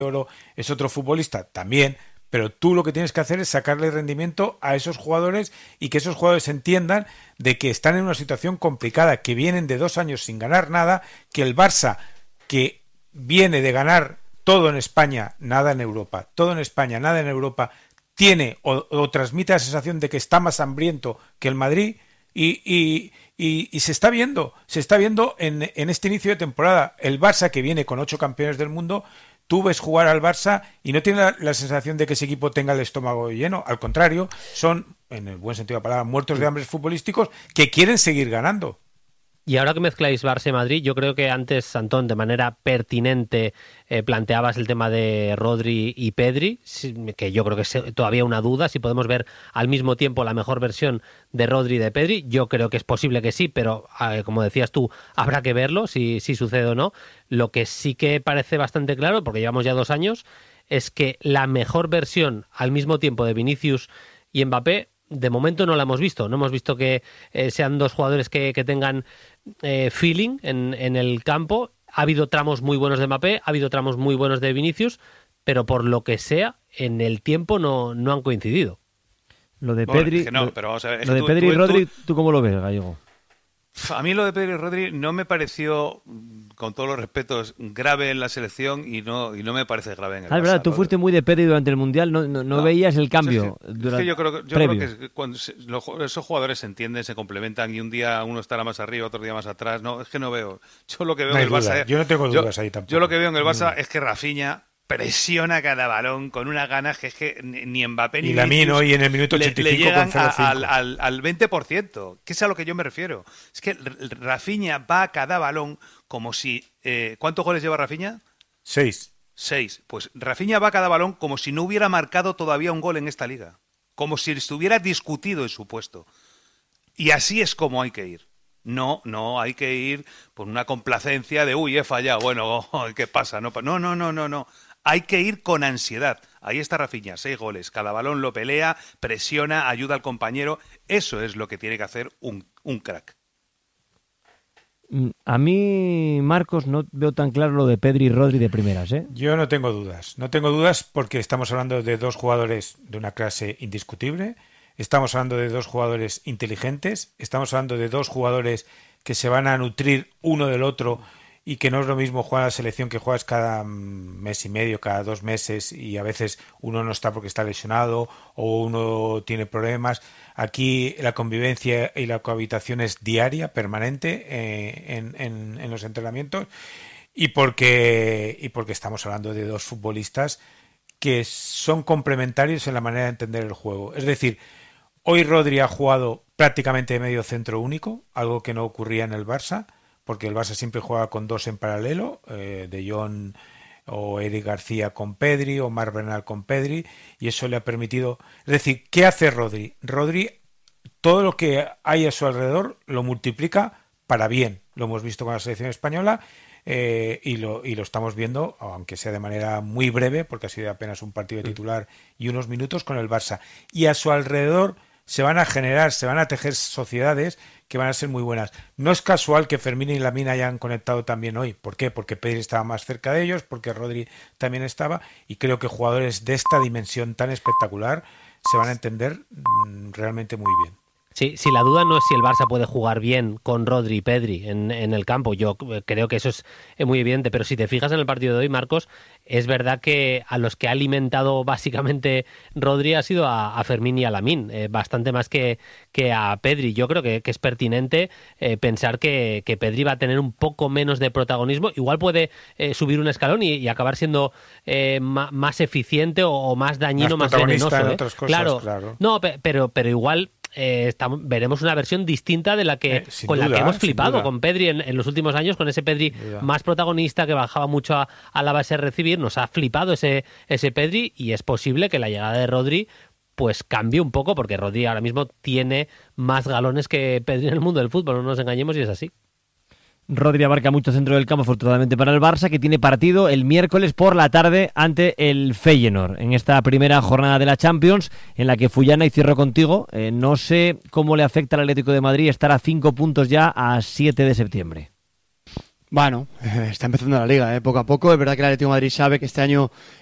Oro es otro futbolista, también, pero tú lo que tienes que hacer es sacarle rendimiento a esos jugadores y que esos jugadores entiendan de que están en una situación complicada, que vienen de 2 años sin ganar nada, que el Barça, que viene de ganar todo en España, nada en Europa, todo en España, nada en Europa, tiene o transmite la sensación de que está más hambriento que el Madrid y se está viendo en este inicio de temporada. El Barça, que viene con 8 campeones del mundo, tú ves jugar al Barça y no tienes la sensación de que ese equipo tenga el estómago lleno. Al contrario, son, en el buen sentido de la palabra, muertos de hambre futbolísticos que quieren seguir ganando. Y ahora que mezcláis Barça y Madrid, yo creo que antes, Antón, de manera pertinente planteabas el tema de Rodri y Pedri, que yo creo que es todavía una duda, si podemos ver al mismo tiempo la mejor versión de Rodri y de Pedri. Yo creo que es posible que sí, pero como decías tú, habrá que verlo si sucede o no. Lo que sí que parece bastante claro, porque llevamos ya 2 años, es que la mejor versión al mismo tiempo de Vinicius y Mbappé, de momento no la hemos visto. No hemos visto que sean 2 jugadores que tengan feeling en el campo. Ha habido tramos muy buenos de Mbappé, ha habido tramos muy buenos de Vinicius, pero por lo que sea, en el tiempo no han coincidido. Lo de Pedri, es que no, pero vamos a ver, lo de Pedri y Rodri, ¿tú cómo lo ves, Gallego? A mí lo de Pedri y Rodri no me pareció, con todos los respetos, grave en la selección y no me parece grave en el Barça. Es verdad, tú fuiste muy de Pedri durante el Mundial, no veías el cambio. Sí. Es que yo creo que cuando esos jugadores se entienden, se complementan y un día uno estará más arriba, otro día más atrás. No, es que no veo. Yo lo que veo en el Barça... Yo no tengo dudas ahí tampoco. Yo lo que veo en el Barça es que Rafinha presiona cada balón con unas ganas que es que ni Mbappé ni Lamine hoy en el minuto 85 le llegan con 0,5 al 20%, que es a lo que yo me refiero. Es que Rafinha va a cada balón como si... ¿cuántos goles lleva Rafinha? 6. Pues Rafinha va a cada balón como si no hubiera marcado todavía un gol en esta liga. Como si estuviera discutido en su puesto. Y así es como hay que ir. No hay que ir por una complacencia de uy, he fallado, bueno, ¿qué pasa? No. Hay que ir con ansiedad. Ahí está Rafinha, 6 goles. Cada balón lo pelea, presiona, ayuda al compañero. Eso es lo que tiene que hacer un crack. A mí, Marcos, no veo tan claro lo de Pedri y Rodri de primeras, ¿eh? Yo no tengo dudas. No tengo dudas porque estamos hablando de 2 jugadores de una clase indiscutible. Estamos hablando de 2 jugadores inteligentes. Estamos hablando de 2 jugadores que se van a nutrir uno del otro y que no es lo mismo jugar a la selección que juegas cada mes y medio, cada 2 meses y a veces uno no está porque está lesionado o uno tiene problemas. Aquí la convivencia y la cohabitación es diaria, permanente en los entrenamientos y porque estamos hablando de 2 futbolistas que son complementarios en la manera de entender el juego. Es decir, hoy Rodri ha jugado prácticamente de medio centro único, algo que no ocurría en el Barça, porque el Barça siempre juega con 2 en paralelo, De Jong o Eric García con Pedri, o Marc Bernal con Pedri, y eso le ha permitido... Es decir, ¿qué hace Rodri? Rodri, todo lo que hay a su alrededor lo multiplica para bien. Lo hemos visto con la selección española y lo estamos viendo, aunque sea de manera muy breve, porque ha sido apenas un partido de titular y unos minutos con el Barça. Y a su alrededor se van a tejer sociedades que van a ser muy buenas. No es casual que Fermín y Lamine hayan conectado también hoy. ¿Por qué? Porque Pedri estaba más cerca de ellos, porque Rodri también estaba, y creo que jugadores de esta dimensión tan espectacular se van a entender realmente muy bien. Sí, si la duda no es si el Barça puede jugar bien con Rodri y Pedri en el campo, yo creo que eso es muy evidente, pero si te fijas en el partido de hoy, Marcos, es verdad que a los que ha alimentado básicamente Rodri ha sido a Fermín y a Lamine, bastante más que a Pedri. Yo creo que es pertinente pensar que Pedri va a tener un poco menos de protagonismo, igual puede subir un escalón y acabar siendo más eficiente o más dañino, más venenoso. En otras cosas, claro. No, pero igual... veremos una versión distinta de la que la que hemos flipado con Pedri en los últimos años, con ese Pedri más protagonista que bajaba mucho a la base de recibir. Nos ha flipado ese Pedri y es posible que la llegada de Rodri pues cambie un poco, porque Rodri ahora mismo tiene más galones que Pedri en el mundo del fútbol, no nos engañemos, y es así. Rodri abarca mucho centro del campo, afortunadamente para el Barça, que tiene partido el miércoles por la tarde ante el Feyenoord, en esta primera jornada de la Champions, en la que Fullana, y cierro contigo, no sé cómo le afecta al Atlético de Madrid estar a 5 puntos ya a 7 de septiembre. Bueno, está empezando la Liga, poco a poco. Es verdad que el Atlético de Madrid sabe que este año